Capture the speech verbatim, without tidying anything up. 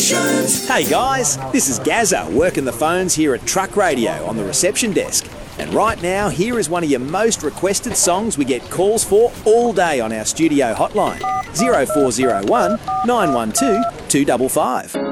Sessions. Hey guys, this is Gazza working the phones here at Truck Radio on the reception desk. And right now, here is one of your most requested songs we get calls for all day on our studio hotline, zero four zero one, nine one two, two five five.